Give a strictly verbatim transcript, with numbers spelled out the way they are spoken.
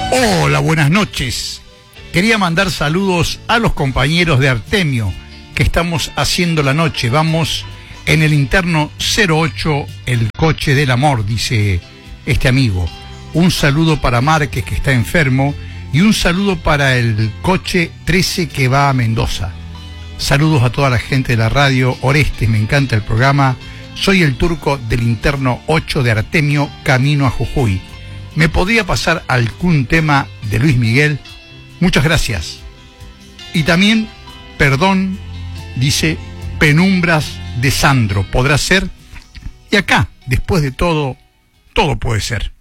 Hola, buenas noches. Quería mandar saludos a los compañeros de Artemio, que estamos haciendo la noche. Vamos en el interno cero ocho, el coche del amor, dice este amigo. Un saludo para Márquez, que está enfermo, y un saludo para el coche trece que va a Mendoza. Saludos a toda la gente de la radio Orestes, me encanta el programa. Soy el turco del interno ocho de Artemio, camino a Jujuy. ¿Me podría pasar algún tema de Luis Miguel? Muchas gracias. Y también, perdón, dice, Penumbras de Sandro. ¿Podrá ser? Y acá, después de todo, todo puede ser.